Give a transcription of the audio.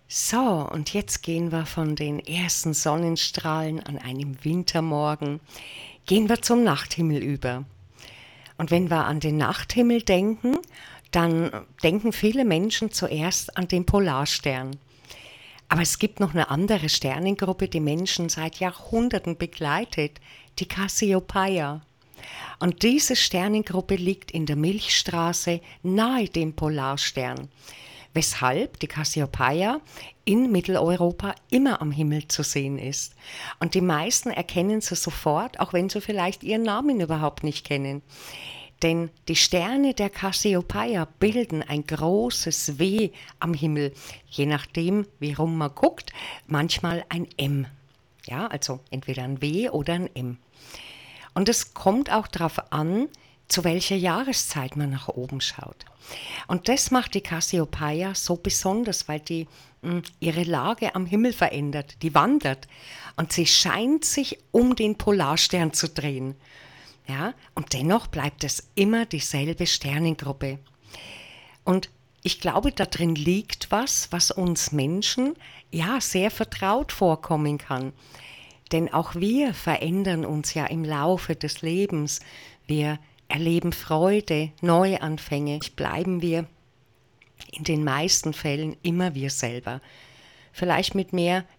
So, und jetzt gehen wir von den ersten Sonnenstrahlen an einem Wintermorgen, gehen wir zum Nachthimmel über. Und wenn wir an den Nachthimmel denken, dann denken viele Menschen zuerst an den Polarstern. Aber es gibt noch eine andere Sternengruppe, die Menschen seit Jahrhunderten begleitet, die Cassiopeia. Und diese Sternengruppe liegt in der Milchstraße nahe dem Polarstern, weshalb die Cassiopeia in Mitteleuropa immer am Himmel zu sehen ist. Und die meisten erkennen sie sofort, auch wenn sie vielleicht ihren Namen überhaupt nicht kennen. Denn die Sterne der Cassiopeia bilden ein großes W am Himmel, je nachdem, wie rum man guckt, manchmal ein M. Ja, also entweder ein W oder ein M. Und es kommt auch darauf an, zu welcher Jahreszeit man nach oben schaut. Und das macht die Cassiopeia so besonders, weil die ihre Lage am Himmel verändert, die wandert und sie scheint sich um den Polarstern zu drehen. Ja, und dennoch bleibt es immer dieselbe Sternengruppe. Und ich glaube, da drin liegt was, was uns Menschen ja sehr vertraut vorkommen kann. Denn auch wir verändern uns ja im Laufe des Lebens. Wir erleben Freude, Neuanfänge. Bleiben wir in den meisten Fällen immer wir selber. Vielleicht mit mehr